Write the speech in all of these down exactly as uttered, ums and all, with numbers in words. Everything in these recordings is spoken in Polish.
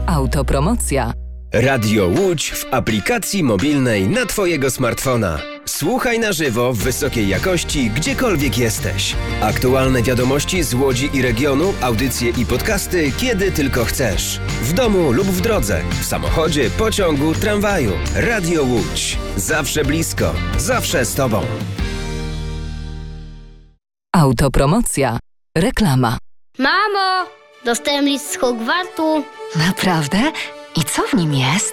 Autopromocja. Radio Łódź w aplikacji mobilnej na Twojego smartfona. Słuchaj na żywo w wysokiej jakości, gdziekolwiek jesteś. Aktualne wiadomości z Łodzi i regionu, audycje i podcasty, kiedy tylko chcesz. W domu lub w drodze, w samochodzie, pociągu, tramwaju. Radio Łódź. Zawsze blisko, zawsze z Tobą. Autopromocja. Reklama. Mamo, dostałem list z Hogwartu. Naprawdę? I co w nim jest?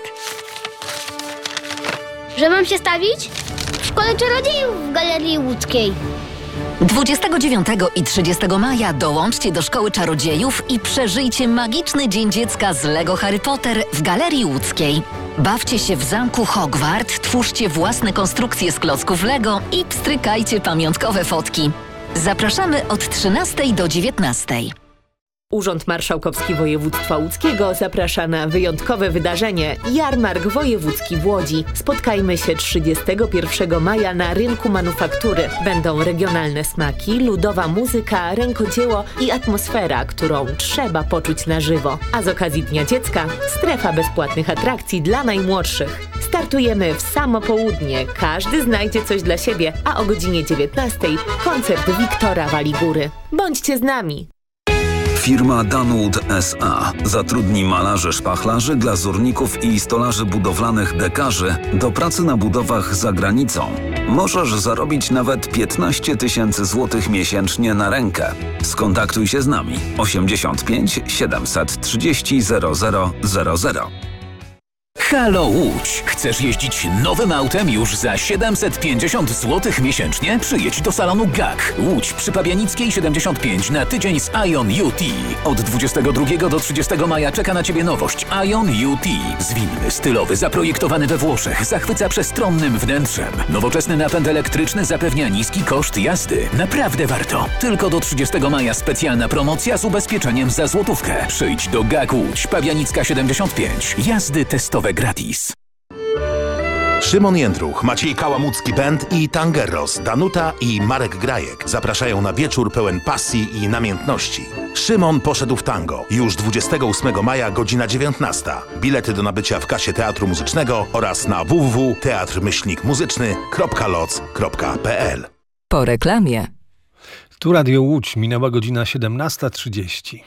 Że mam się stawić? W Szkole Czarodziejów w Galerii Łódzkiej. dwudziestego dziewiątego i trzydziestego maja dołączcie do Szkoły Czarodziejów i przeżyjcie magiczny Dzień Dziecka z Lego Harry Potter w Galerii Łódzkiej. Bawcie się w zamku Hogwart, twórzcie własne konstrukcje z klocków Lego i pstrykajcie pamiątkowe fotki. Zapraszamy od trzynastej do dziewiętnastej. Urząd Marszałkowski Województwa Łódzkiego zaprasza na wyjątkowe wydarzenie Jarmark Wojewódzki w Łodzi. Spotkajmy się trzydziestego pierwszego maja na Rynku Manufaktury. Będą regionalne smaki, ludowa muzyka, rękodzieło i atmosfera, którą trzeba poczuć na żywo. A z okazji Dnia Dziecka strefa bezpłatnych atrakcji dla najmłodszych. Startujemy w samo południe. Każdy znajdzie coś dla siebie, a o godzinie dziewiętnastej koncert Wiktora Waligóry. Bądźcie z nami! Firma Danwood S A zatrudni malarzy, szpachlarzy, glazurników i stolarzy budowlanych dekarzy do pracy na budowach za granicą. Możesz zarobić nawet piętnaście tysięcy złotych miesięcznie na rękę. Skontaktuj się z nami osiemdziesiąt pięć siedemset trzydzieści zero zero zero zero. Halo Łódź! Chcesz jeździć nowym autem już za siedemset pięćdziesiąt złotych miesięcznie? Przyjedź do salonu G A K. Łódź przy Pabianickiej siedemdziesiąt pięć na tydzień z Ion U T. Od dwudziestego drugiego do trzydziestego maja czeka na Ciebie nowość Ion U T. Zwinny, stylowy, zaprojektowany we Włoszech, zachwyca przestronnym wnętrzem. Nowoczesny napęd elektryczny zapewnia niski koszt jazdy. Naprawdę warto. Tylko do trzydziestego maja specjalna promocja z ubezpieczeniem za złotówkę. Przyjdź do G A K Łódź, Pabianicka siedemdziesiąt pięć. Jazdy testowe gratis. Szymon Jędruch, Maciej Kałamucki Band i Tangerros, Danuta i Marek Grajek zapraszają na wieczór pełen pasji i namiętności. Szymon poszedł w tango. Już dwudziestego ósmego maja, godzina dziewiętnasta. Bilety do nabycia w kasie Teatru Muzycznego oraz na w w w kropka teatr myślnik muzyczny kropka loc kropka p l. Po reklamie. Tu Radio Łódź, minęła godzina siedemnasta trzydzieści.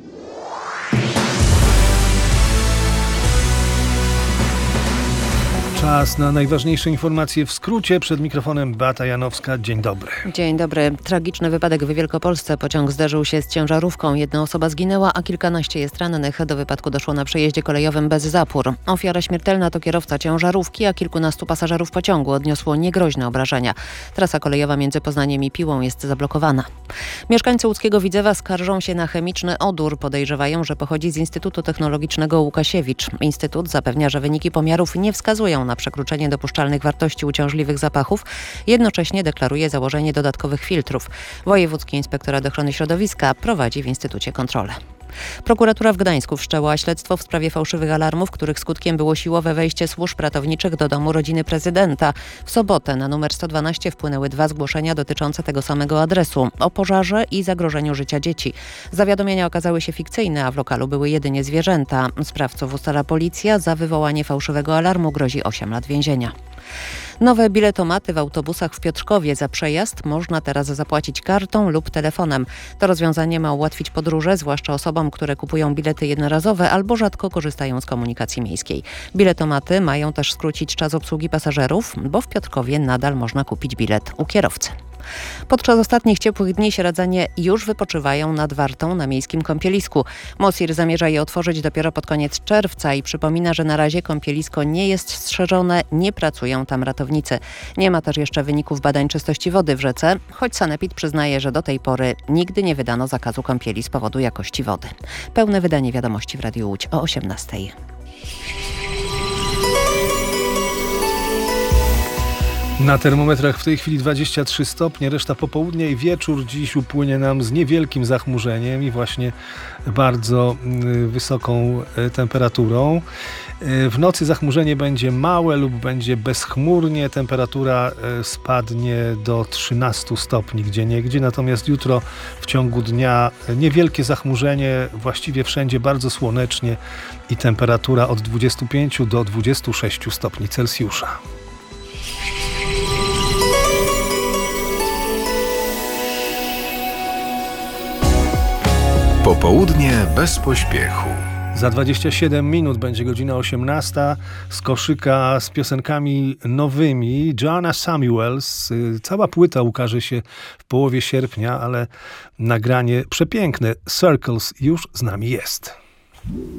Czas na najważniejsze informacje w skrócie. Przed mikrofonem Beata Janowska. Dzień dobry. Dzień dobry. Tragiczny wypadek w Wielkopolsce. Pociąg zderzył się z ciężarówką. Jedna osoba zginęła, a kilkanaście jest rannych. Do wypadku doszło na przejeździe kolejowym bez zapór. Ofiara śmiertelna to kierowca ciężarówki, a kilkunastu pasażerów pociągu odniosło niegroźne obrażenia. Trasa kolejowa między Poznaniem i Piłą jest zablokowana. Mieszkańcy łódzkiego Widzewa skarżą się na chemiczny odór. Podejrzewają, że pochodzi z Instytutu Technologicznego Łukasiewicz. Instytut zapewnia, że wyniki pomiarów nie wskazują na przekroczenie dopuszczalnych wartości uciążliwych zapachów. Jednocześnie deklaruje założenie dodatkowych filtrów. Wojewódzki Inspektorat Ochrony Środowiska prowadzi w Instytucie kontrolę. Prokuratura w Gdańsku wszczęła śledztwo w sprawie fałszywych alarmów, których skutkiem było siłowe wejście służb ratowniczych do domu rodziny prezydenta. W sobotę na numer sto dwanaście wpłynęły dwa zgłoszenia dotyczące tego samego adresu o pożarze i zagrożeniu życia dzieci. Zawiadomienia okazały się fikcyjne, a w lokalu były jedynie zwierzęta. Sprawców ustala policja. Za wywołanie fałszywego alarmu grozi osiem lat więzienia. Nowe biletomaty w autobusach w Piotrkowie. Za przejazd można teraz zapłacić kartą lub telefonem. To rozwiązanie ma ułatwić podróże, zwłaszcza osobom, które kupują bilety jednorazowe albo rzadko korzystają z komunikacji miejskiej. Biletomaty mają też skrócić czas obsługi pasażerów, bo w Piotrkowie nadal można kupić bilet u kierowcy. Podczas ostatnich ciepłych dni sieradzanie już wypoczywają nad Wartą na miejskim kąpielisku. Mosir zamierza je otworzyć dopiero pod koniec czerwca i przypomina, że na razie kąpielisko nie jest strzeżone, nie pracują tam ratownicy. Nie ma też jeszcze wyników badań czystości wody w rzece, choć sanepid przyznaje, że do tej pory nigdy nie wydano zakazu kąpieli z powodu jakości wody. Pełne wydanie wiadomości w Radiu Łódź o osiemnastej. Na termometrach w tej chwili dwadzieścia trzy stopnie, reszta popołudnia i wieczór dziś upłynie nam z niewielkim zachmurzeniem i właśnie bardzo wysoką temperaturą. W nocy zachmurzenie będzie małe lub będzie bezchmurnie, temperatura spadnie do trzynastu stopni gdzieniegdzie, natomiast jutro w ciągu dnia niewielkie zachmurzenie, właściwie wszędzie bardzo słonecznie i temperatura od dwudziestu pięciu do dwudziestu sześciu stopni Celsjusza. Popołudnie bez pośpiechu. Za dwadzieścia siedem minut będzie godzina osiemnasta. Z koszyka z piosenkami nowymi Joanna Samuels. Cała płyta ukaże się w połowie sierpnia, ale nagranie przepiękne Circles już z nami jest.